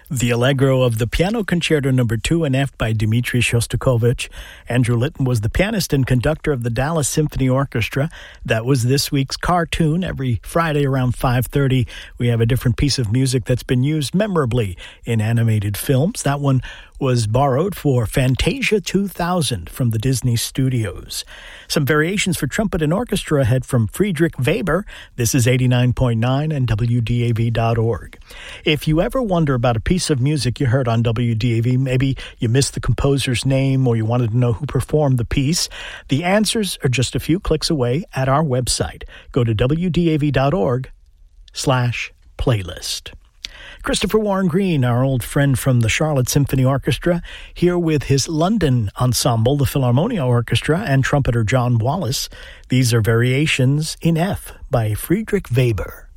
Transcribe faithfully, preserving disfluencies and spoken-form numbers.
The Allegro of the Piano Concerto Number two in F by Dmitri Shostakovich. Andrew Litton was the pianist and conductor of the Dallas Symphony Orchestra. That was this week's cartoon. Every Friday around five thirty, we have a different piece of music that's been used memorably in animated films. That one was borrowed for Fantasia two thousand from the Disney Studios. Some variations for trumpet and orchestra ahead from Friedrich Weber. This is eighty-nine point nine and W D A V dot org. If you ever wonder about a piece of music you heard on W D A V, maybe you missed the composer's name or you wanted to know who performed the piece, the answers are just a few clicks away at our website. Go to W D A V dot org slash playlist. Christopher Warren Green, our old friend from the Charlotte Symphony Orchestra, here with his London ensemble, the Philharmonia Orchestra, and trumpeter John Wallace. These are variations in F by Friedrich Weber.